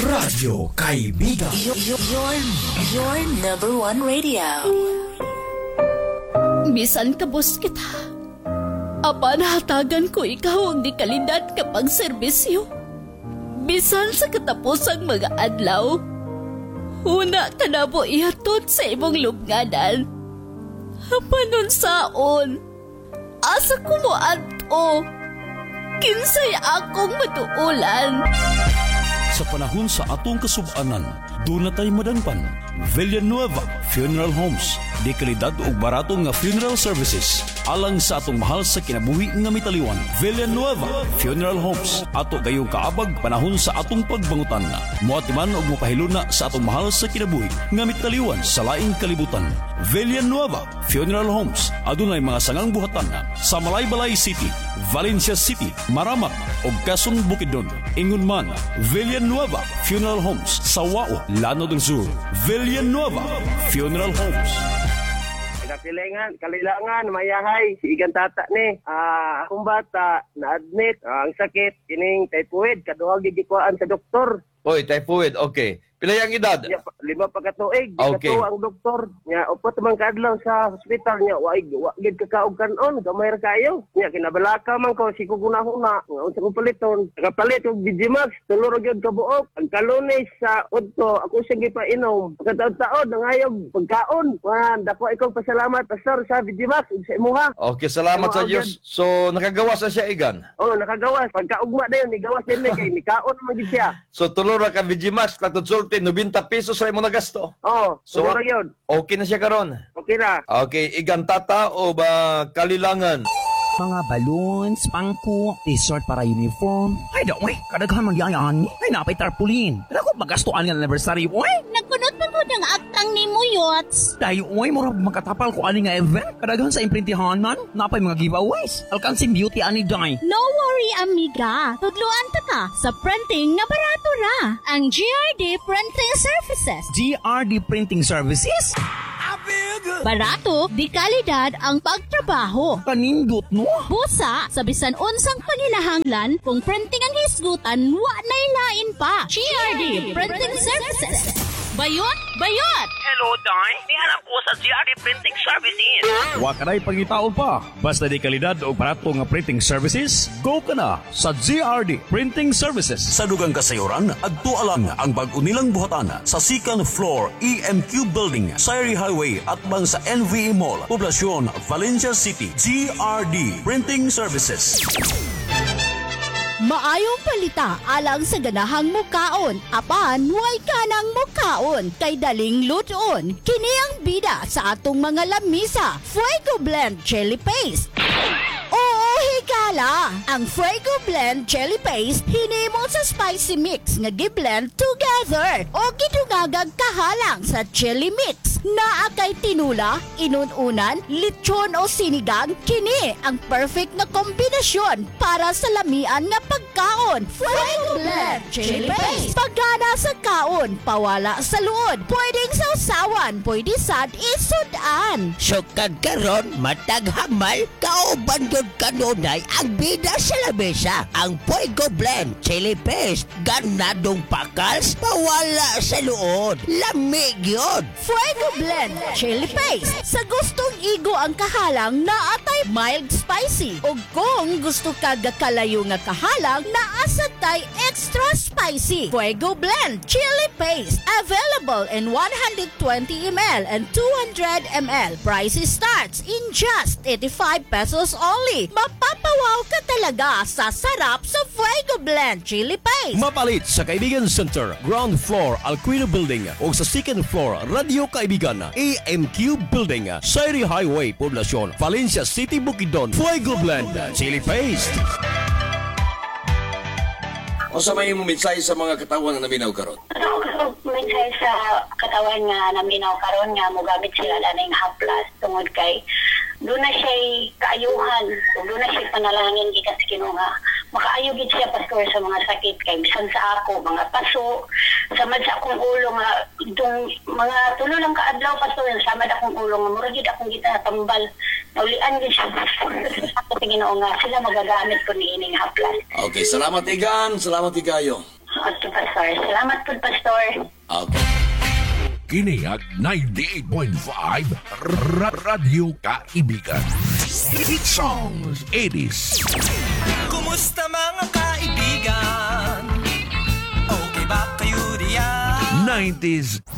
Radyo Kaibigan. Your number one radio. Bisan kabos kita. Apan hatagan ko ikaw ang di kalidad kapag serbisyo. Bisan sa katapusang mga adlaw. Una ka na po ihatod sa imong lubnganan. Hapanon saon. Asa ko mo ato. Kinsay akong matuulan. Sa panahon sa atong kasub-anan, doon na tayo madangpan. Villanueva Funeral Homes. Di kalidad o barato nga funeral services. Alang sa atong mahal sa kinabuhi nga mitaliwan. Villanueva Funeral Homes. Ato gayong kaabag panahon sa atong pagbangutan. Muatiman o mapahiluna sa atong mahal sa kinabuhi nga mitaliwan sa laing kalibutan. Villanueva Funeral Homes. Adunay mga sangang buhatan sa Malaybalay City, Valencia City, Maramak o Quezon Bukidnon. Ingon man, Villanueva Funeral Homes sa Wao, Llano del Sur. Villanueva Funeral Homes. Kalilangan, mayahay, si Igan Tata ni. Akong bata, na-admit, ang sakit, kining typhoid, kaduhag gigikuan sa doktor. Oy, typhoid, okay. Pilay ang edad? 5 pagkatuig, okay. Kato ang doktor. Nya, upot man kadlaw sa hospital niya, wagid kakaog kanon, gamay ra kayo. Nya, kinabalaka man ko, si kugunahuna, unsa kong paliton. Nakapalit og Digimax, tulor gyud kabuok. Ang Kalunes sa Udto, ako sige pa inom. Pagkataon-taon, nangayog pagkaon. Dako ikaw pasalamat, pastor, sa Digimax, sa imuha. Okay, salamat sa Diyos. So, nakagawas na siya, Igan? Oo, nakagawas. Pagkaugma na yun, nigawas din na kay nikaon naman din siya. So, tulor ka Digimax, katutsulti, 90 pesos sa imo na gasto. Oo, so, tulor yun. Okay na siya karon. Okay na. Okay, Igan Tata o ba Kalilangan? Mga balloons, pangko, t-shirt para uniform. Ay, daw, kadaghan magyayaan. Ay, napay tarpulin. Ako magastuan ng anniversary, oy. Nagkunot pa ko ng aktang ni mo, Yots. Dahil, oy, mura makatapal ko ani nga event. Kadaghan sa imprintihanan, napay mga giveaways. Alkansing beauty ani day. No worry, amiga. Tudluan ta ka sa printing nga barato ra. Ang GRD Printing Services. GRD Printing Services? Barato, di kalidad ang pagtrabaho. Kanindot, no? Busa, sa bisan unsang panginahanglan, kung printing ang hisgutan, wa na'y lain pa. GRD Printing Services. Bayot! Bayot! Hello, Day. Nihanap ko sa GRD Printing Services. Wa ka na'y pangitaon pa. Basta di kalidad o barato nga printing services, go ka na sa GRD Printing Services. Sa dugang kasayuran, adto alang ang bag-o nilang buhatan sa second floor EMQ Building, Sayri Highway at bang sa NVE Mall, Poblacion, Valencia City. GRD Printing Services. Maayong palita alang sa ganahang mukaon. Apan, huwag ka ng mukaon. Kay daling luton. Kini ang bida sa atong mga lamisa. Fuego Blend Chili Paste. Oo, higala! Ang Fuego Blend Chili Paste hinimo sa spicy mix nga gi-blend together o gidungagag kahalang sa chili mix. Naa kay tinula, inununan, lechon o sinigang, kini ang perfect na kombinasyon para sa lamian nga pagkaon. Fuego Blend Chili Paste. Pagana sa kaon, pawala sa luod. Pwedeng sausawan, pwede sad isudan. Sukad karon matag hamal, kauban yun kanunay ang bida sa lamesa. Ang Fuego Blend Chili Paste, ganadong pakals, pawala sa luod. Lamig yun. Fuego Blend Chili Paste. Sa gustong igo ang kahalang na atay mild spicy. O kung gusto ka gakalayo nga kahalang na asatay extra spicy. Fuego Blend Chili Paste. Available in 120 ml and 200 ml. Price starts in just 85 pesos only. Mapapawaw ka talaga sa sarap sa Fuego Blend Chili Paste. Mapalit sa Kaibigan Center, ground floor, Alquino Building o sa second floor, Radio Kaibigan, AMQ Building, Sayri Highway, Poblacion, Valencia City, Bukidnon. Fuego Blend Chili Paste. O sa may mensahe sa mga katawan na naminaw karon? Mensahe sa katawan nga naminaw karon nga mogamit sila laning haplas tungod kay doon na siya kaayuhan, doon na siya panalangin gikan sa Ginoo nga makaayo gid siya pastor sa mga sakit kay bisan sa ako mga paso samad sa akong ulo nga itong mga tulo lang kaadlaw pastor samad akong ulo nga mura gid akong gitatambal naulian gid siya sa Ginoo nga sila magagamit ko niining haplas. Okay, salamat Igan, salamat Igayo. Okay, Pastor. Salamat po, Pastor. Okay. Kiniag 98.5 Radio Kaibigan. Hit songs 80s. Kumusta mga kaibigan? Okay ba kayo diyan? 90s